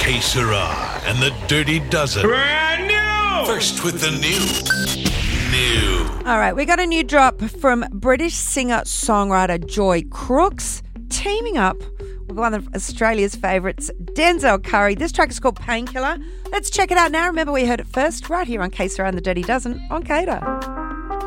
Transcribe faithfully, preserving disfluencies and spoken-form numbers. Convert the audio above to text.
Que Sera and the Dirty Dozen. Brand new! First with the new. New. All right, we got a new drop from British singer-songwriter Joy Crooks, teaming up with one of Australia's favourites, Denzel Curry. This track is called Painkiller. Let's check it out now. Remember, we heard it first right here on Que Sera and the Dirty Dozen on Cater.